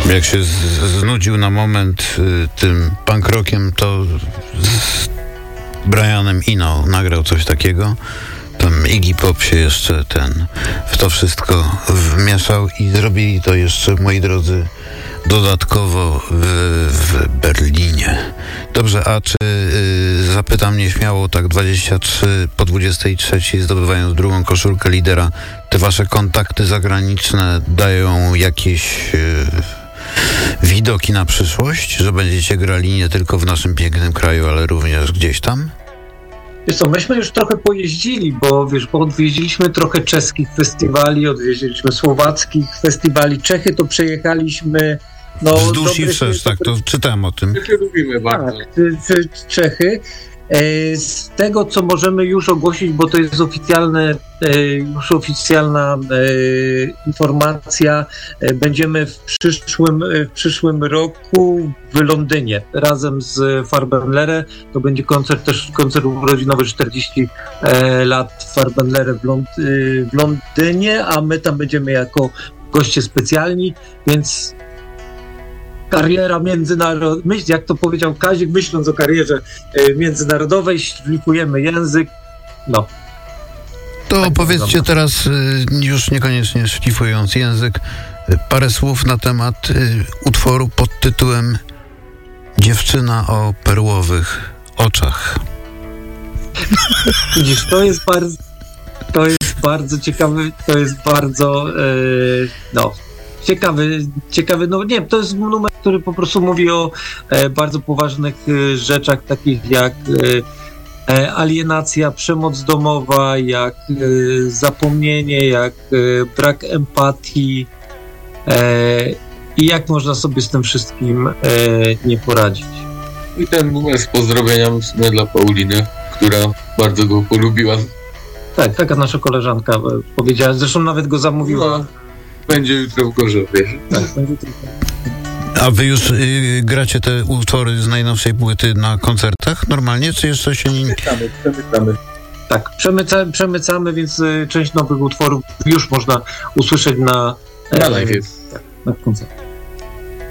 Jak się znudził na moment tym punk rockiem, to z Brianem Eno nagrał coś takiego. Tam Iggy Pop się jeszcze w to wszystko wmieszał i zrobili to jeszcze, moi drodzy, dodatkowo w Berlinie. Dobrze, a czy zapytam nieśmiało, tak 23 po 23, zdobywając drugą koszulkę lidera, te wasze kontakty zagraniczne dają jakieś widoki na przyszłość, że będziecie grali nie tylko w naszym pięknym kraju, ale również gdzieś tam? Wiesz co, myśmy już trochę pojeździli, bo odwiedziliśmy trochę czeskich festiwali, odwiedziliśmy słowackich festiwali, Czechy to przejechaliśmy. No, wzdłuż i wszerz, tak, to czytałem o tym. Czechy lubimy bardzo. Tak, Czechy. Z tego, co możemy już ogłosić, bo to jest oficjalna informacja, będziemy w przyszłym roku w Londynie razem z Farbenlere. To będzie koncert urodzinowy 40 lat Farbenlere w Londynie, a my tam będziemy jako goście specjalni, więc kariera międzynarodowa, jak to powiedział Kazik, myśląc o karierze międzynarodowej, szlifujemy język. No. To tak powiedzcie teraz, już niekoniecznie szlifując język, parę słów na temat utworu pod tytułem Dziewczyna o perłowych oczach. Widzisz, to jest bardzo ciekawy, to jest bardzo ciekawy, no nie, to jest numer, który po prostu mówi o bardzo poważnych rzeczach, takich jak alienacja, przemoc domowa, jak zapomnienie, jak brak empatii i jak można sobie z tym wszystkim nie poradzić. I ten numer z pozdrowieniami dla Pauliny, która bardzo go polubiła. Tak, taka nasza koleżanka powiedziała, zresztą nawet go zamówiła. No, będzie jutro w Gorzowie. Tak, będzie jutro. A wy już gracie te utwory z najnowszej płyty na koncertach normalnie, czy jeszcze się nie... Przemycamy. Tak, przemycamy, więc część nowych utworów już można usłyszeć na live. Tak, na koncertach.